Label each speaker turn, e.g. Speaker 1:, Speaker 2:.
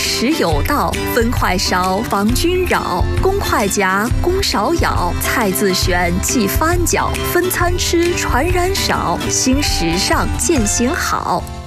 Speaker 1: 食有道，分快勺防菌扰，公筷夹，公勺舀，菜自选即翻搅，分餐吃传染少，新时尚践行好。